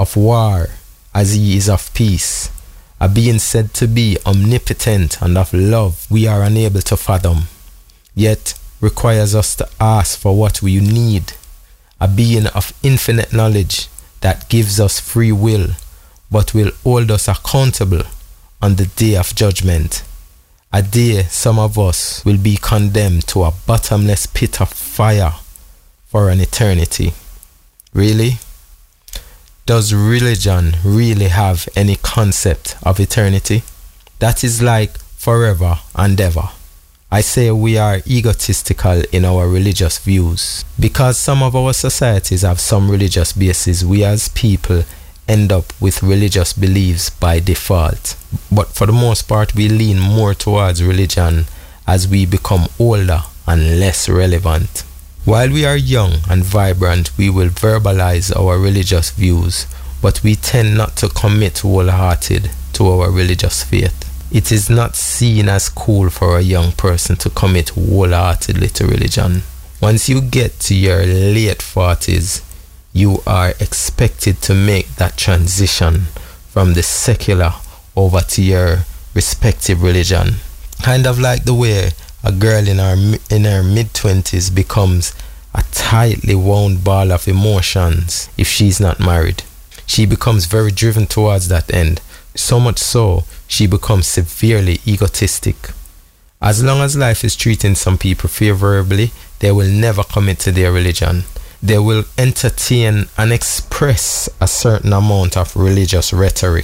of war as he is of peace, a being said to be omnipotent and of love we are unable to fathom, yet requires us to ask for what we need, a being of infinite knowledge that gives us free will, but will hold us accountable on the day of judgment, a day some of us will be condemned to a bottomless pit of fire for an eternity. Really? Does religion really have any concept of eternity? That is like forever and ever. I say we are egotistical in our religious views. Because some of our societies have some religious bases, we as people end up with religious beliefs by default. But for the most part, we lean more towards religion as we become older and less relevant. While we are young and vibrant, we will verbalize our religious views, but we tend not to commit wholehearted to our religious faith. It is not seen as cool for a young person to commit wholeheartedly to religion. Once you get to your late 40s, you are expected to make that transition from the secular over to your respective religion. Kind of like the way a girl in her mid-20s becomes a tightly wound ball of emotions if she's not married. She becomes very driven towards that end, so much so she becomes severely egotistic. As long as life is treating some people favorably, they will never commit to their religion. They will entertain and express a certain amount of religious rhetoric.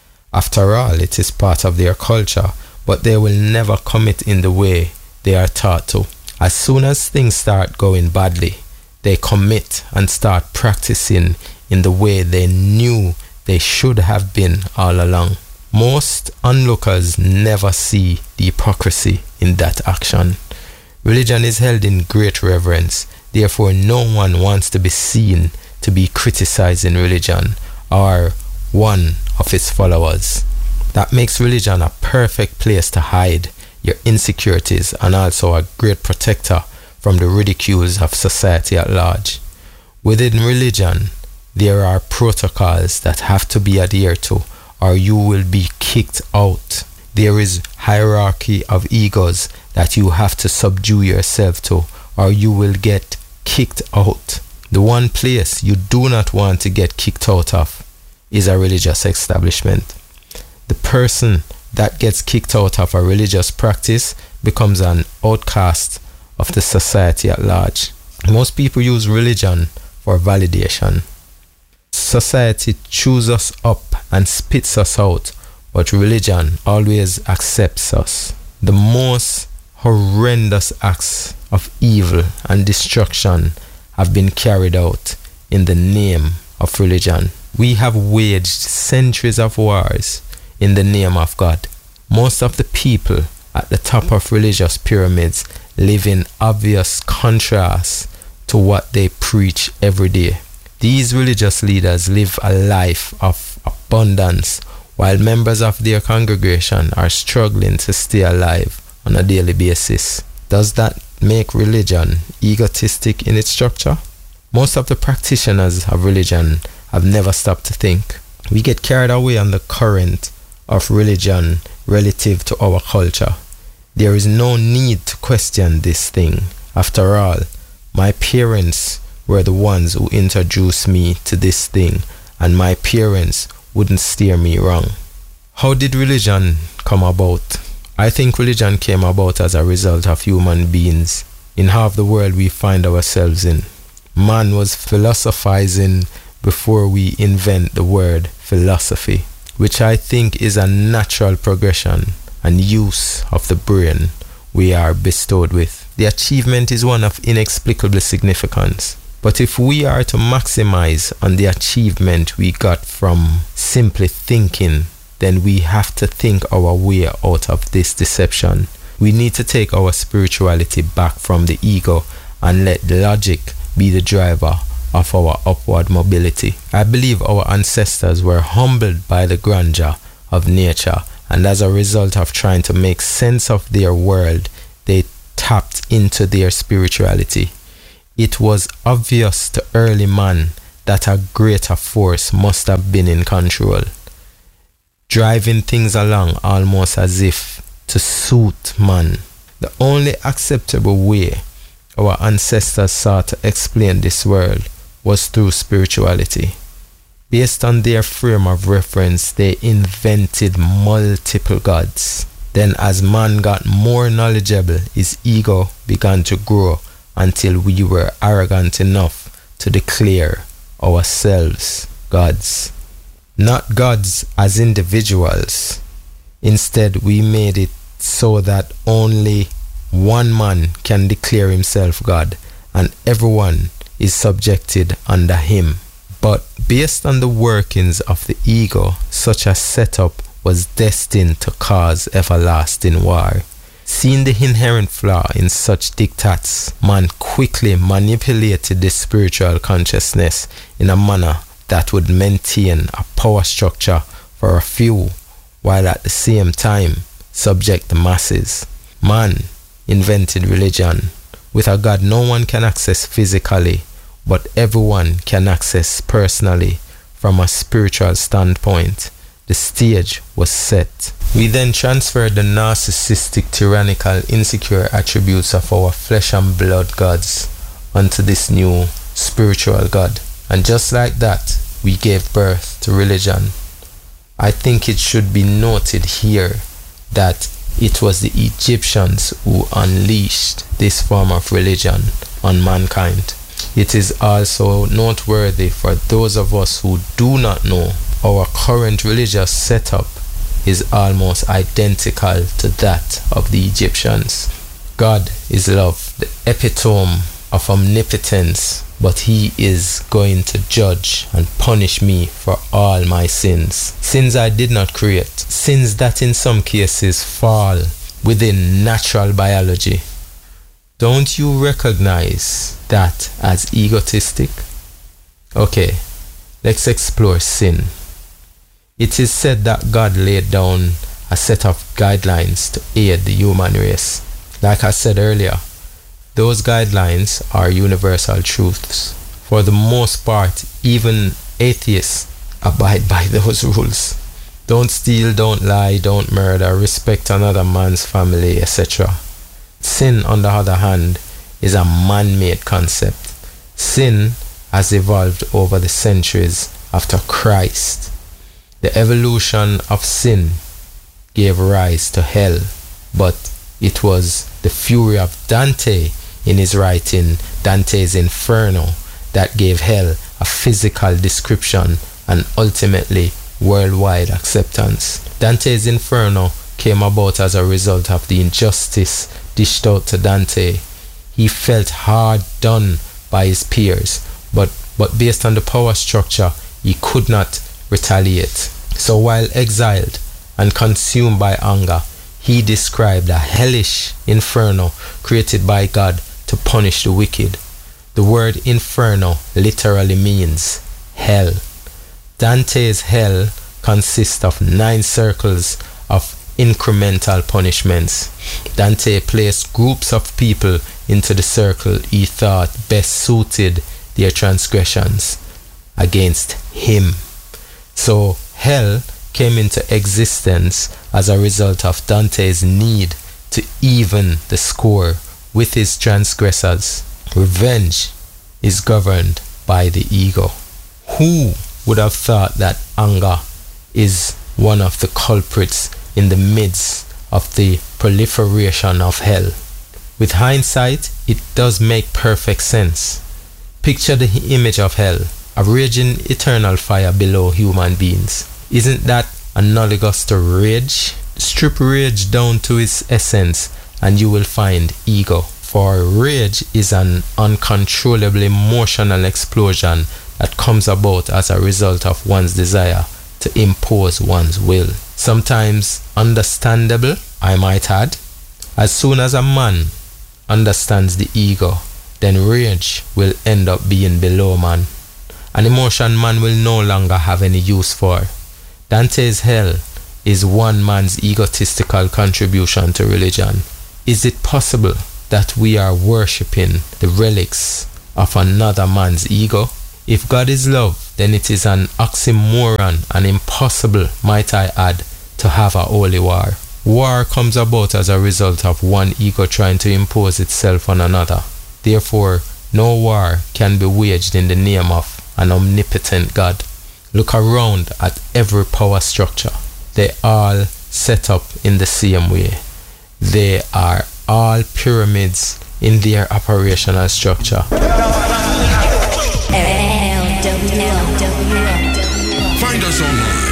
After all, it is part of their culture, but they will never commit in the way they are taught to. As soon as things start going badly, they commit and start practicing in the way they knew they should have been all along. Most onlookers never see the hypocrisy in that action. Religion is held in great reverence, therefore no one wants to be seen to be criticizing religion or one of its followers. That makes religion a perfect place to hide your insecurities and also a great protector from the ridicules of society at large. Within religion, there are protocols that have to be adhered to or you will be kicked out. There is hierarchy of egos that you have to subdue yourself to or you will get kicked out. The one place you do not want to get kicked out of is a religious establishment. The person that gets kicked out of a religious practice becomes an outcast of the society at large. Most people use religion for validation. Society chews us up and spits us out, but religion always accepts us. The most horrendous acts of evil and destruction have been carried out in the name of religion. We have waged centuries of wars in the name of God. Most of the people at the top of religious pyramids live in obvious contrast to what they preach every day. These religious leaders live a life of abundance while members of their congregation are struggling to stay alive on a daily basis. Does that make religion egotistic in its structure? Most of the practitioners of religion have never stopped to think. We get carried away on the current of religion relative to our culture. There is no need to question this thing. After all, my parents were the ones who introduced me to this thing, and my parents wouldn't steer me wrong. How did religion come about? I think religion came about as a result of human beings in half the world we find ourselves in. Man was philosophizing before we invent the word philosophy, which I think is a natural progression and use of the brain we are bestowed with. The achievement is one of inexplicable significance. But if we are to maximize on the achievement we got from simply thinking, then we have to think our way out of this deception. We need to take our spirituality back from the ego and let logic be the driver of our upward mobility. I believe our ancestors were humbled by the grandeur of nature, and as a result of trying to make sense of their world, they tapped into their spirituality. It was obvious to early man that a greater force must have been in control, driving things along almost as if to suit man. The only acceptable way our ancestors sought to explain this world was through spirituality. Based on their frame of reference, they invented multiple gods. Then as man got more knowledgeable, his ego began to grow until we were arrogant enough to declare ourselves gods. Not gods as individuals. Instead, we made it so that only one man can declare himself God, and everyone is subjected under him. But based on the workings of the ego, such a setup was destined to cause everlasting war. Seeing the inherent flaw in such diktats, man quickly manipulated the spiritual consciousness in a manner that would maintain a power structure for a few, while at the same time subject the masses. Man invented religion. With a God no one can access physically, but everyone can access personally from a spiritual standpoint. The stage was set. We then transferred the narcissistic, tyrannical, insecure attributes of our flesh and blood gods onto this new spiritual God. And just like that, we gave birth to religion. I think it should be noted here that it was the Egyptians who unleashed this form of religion on mankind. It is also noteworthy for those of us who do not know, our current religious setup is almost identical to that of the Egyptians. God is love, the epitome of omnipotence, but he is going to judge and punish me for all my sins. Sins I did not create, sins that in some cases fall within natural biology. Don't you recognize that as egotistic? Okay, let's explore sin. It is said that God laid down a set of guidelines to aid the human race. Like I said earlier, those guidelines are universal truths. For the most part, even atheists abide by those rules. Don't steal, don't lie, don't murder, respect another man's family, etc. Sin, on the other hand, is a man-made concept. Sin has evolved over the centuries after Christ. The evolution of sin gave rise to hell, but it was the fury of Dante in his writing, Dante's Inferno, that gave hell a physical description and ultimately worldwide acceptance. Dante's Inferno came about as a result of the injustice dished out to Dante. He felt hard done by his peers, but based on the power structure, he could not retaliate. So while exiled and consumed by anger, he described a hellish inferno created by God to punish the wicked. The word inferno literally means hell. Dante's hell consists of 9 circles of incremental punishments. Dante placed groups of people into the circle he thought best suited their transgressions against him. So hell came into existence as a result of Dante's need to even the score with his transgressors. Revenge is governed by the ego. Who would have thought that anger is one of the culprits in the midst of the proliferation of hell? With hindsight, it does make perfect sense. Picture the image of hell, a raging eternal fire below human beings. Isn't that analogous to rage? Strip rage down to its essence and you will find ego. For rage is an uncontrollable emotional explosion that comes about as a result of one's desire to impose one's will. Sometimes understandable, I might add. As soon as a man understands the ego, then rage will end up being below man. An emotion man will no longer have any use for. Dante's hell is one man's egotistical contribution to religion. Is it possible that we are worshipping the relics of another man's ego? If God is love, then it is an oxymoron and impossible, might I add, to have a holy war. War comes about as a result of one ego trying to impose itself on another. Therefore, no war can be waged in the name of an omnipotent God. Look around at every power structure. They all set up in the same way. They are all pyramids in their operational structure. Find us online